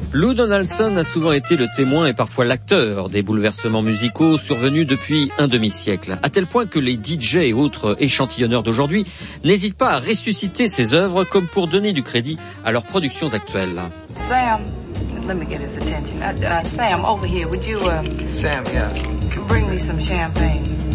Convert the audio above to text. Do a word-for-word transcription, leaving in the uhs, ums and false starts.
Lou Donaldson a souvent été le témoin et parfois l'acteur des bouleversements musicaux survenus depuis un demi-siècle, à tel point que les D J et autres échantillonneurs d'aujourd'hui n'hésitent pas à ressusciter ces œuvres comme pour donner du crédit à leurs productions actuelles. Sam, let me get his attention. Uh, uh, Sam, over here, would you uh, Sam, yeah. bring me some champagne?